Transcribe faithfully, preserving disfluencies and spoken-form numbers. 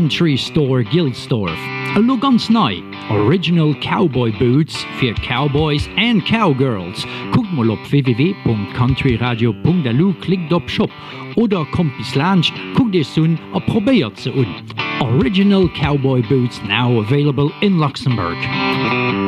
Country Store Gilsdorf. A lo ganz nei, Original Cowboy Boots fir Cowboys and Cowgirls. Guckt mal op w w w punkt country radio punkt d l, klickt op Shop oder kommt bis Lunch, guckt dir sun a probéiert ze un. Original Cowboy Boots now available in Luxembourg.